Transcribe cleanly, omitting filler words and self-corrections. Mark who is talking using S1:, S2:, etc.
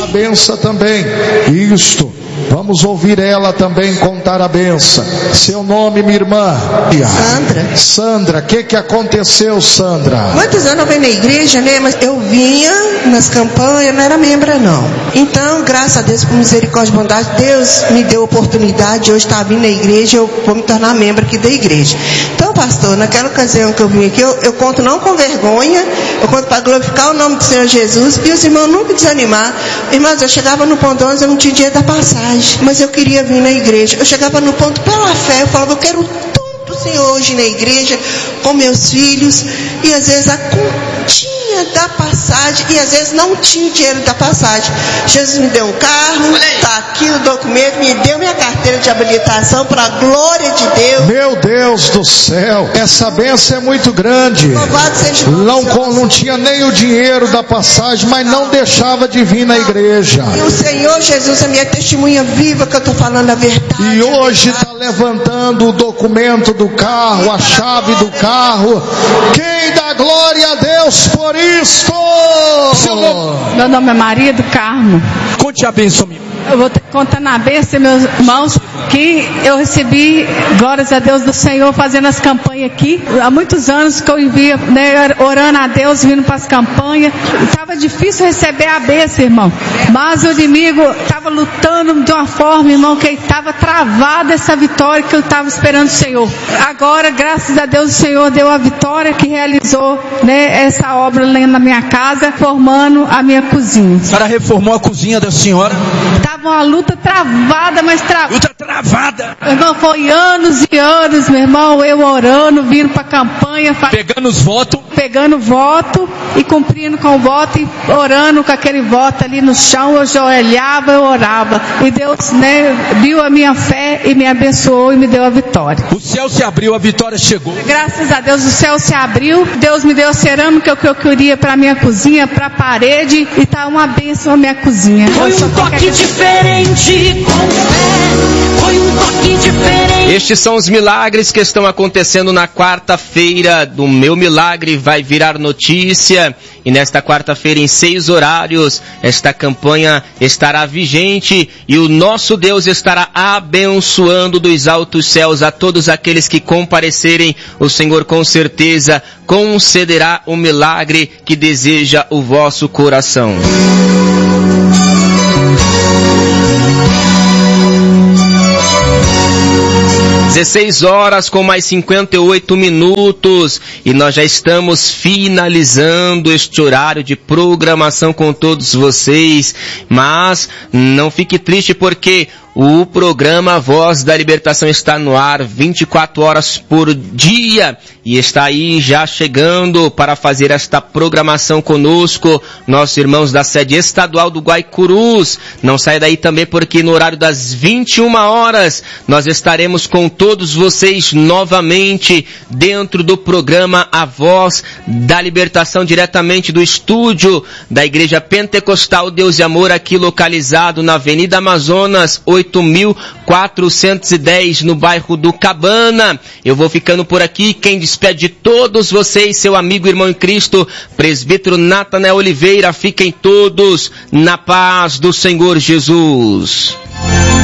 S1: a benção também. Isto. Vamos ouvir ela também contar a benção. Seu nome, minha irmã? Sandra, o que aconteceu, Sandra?
S2: Muitos anos eu venho na igreja, né? Mas eu vinha nas campanhas, não era membro não. Então, graças a Deus, por misericórdia e bondade, Deus me deu a oportunidade de hoje estar vindo na igreja, eu vou me tornar membro aqui da igreja. Então, pastor, naquela ocasião que eu vim aqui, eu conto não com vergonha, eu conto para glorificar o nome do Senhor Jesus, e os irmãos nunca desanimar. Irmãos, eu chegava no ponto 11, eu não tinha dinheiro da passagem, mas eu queria vir na igreja. Eu chegava no ponto pela fé, eu falava, eu quero tanto o Senhor hoje na igreja, com meus filhos, e às vezes a continha da passagem, e às vezes não tinha dinheiro da passagem. Jesus me deu um carro, está aqui o documento, me deu minha carteira de habilitação, para a glória de Deus.
S1: Meu Deus do céu, essa bênção é muito grande.
S2: Louvado seja
S1: não tinha nem o dinheiro da passagem, mas não deixava de vir na igreja.
S2: E o Senhor Jesus é minha testemunha viva que eu estou falando a verdade.
S1: E hoje está levantando o documento do carro, a chave do carro. Quem dá glória a Deus por isto?
S3: Meu nome é Maria do Carmo.
S4: Conte a bênção, meu.
S3: Eu vou contando a bênção, meus irmãos, que eu recebi, glórias a Deus do Senhor, fazendo as campanhas aqui. Há muitos anos que eu vivia, né, orando a Deus, vindo para as campanhas. Estava difícil receber a bênção, irmão. Mas o inimigo estava lutando de uma forma, irmão, que estava travada essa vitória que eu estava esperando o Senhor. Agora, graças a Deus, o Senhor deu a vitória que realizou, né, essa obra lá na minha casa, formando a minha cozinha.
S4: A senhora reformou a cozinha da senhora?
S3: Estava uma luta travada, mas travada.
S4: Luta travada.
S3: Meu irmão, foi anos e anos, meu irmão, eu orando, vindo para a campanha.
S4: Pegando os votos.
S3: Pegando voto e cumprindo com o voto e orando com aquele voto ali no chão. Eu joelhava, eu orava. E Deus, né, viu a minha fé e me abençoou e me deu a vitória.
S4: O céu se abriu, a vitória chegou.
S3: Graças a Deus o céu se abriu. Deus me deu a cerâmica que eu queria para a minha cozinha, para a parede. E tá uma bênção a minha cozinha.
S5: Foi um toque diferente, com fé. Foi um toque diferente.
S6: Estes são os milagres que estão acontecendo na quarta-feira do Meu Milagre Vai Virar Notícia. E nesta quarta-feira, em 6 horários, esta campanha estará vigente e o nosso Deus estará abençoando dos altos céus a todos aqueles que comparecerem. O Senhor com certeza concederá o milagre que deseja o vosso coração. 16 horas com mais 58 minutos e nós já estamos finalizando este horário de programação com todos vocês, mas não fique triste porque o programa Voz da Libertação está no ar 24 horas por dia e está aí já chegando para fazer esta programação conosco, nossos irmãos da sede estadual do Guaicurus. Não saia daí também porque no horário das 21 horas nós estaremos com todos vocês novamente dentro do programa A Voz da Libertação, diretamente do estúdio da Igreja Pentecostal Deus e Amor, aqui localizado na Avenida Amazonas, 8.410, no bairro do Cabana. Eu vou ficando por aqui. Quem despede de todos vocês, seu amigo, irmão em Cristo, presbítero Natanael Oliveira. Fiquem todos na paz do Senhor Jesus.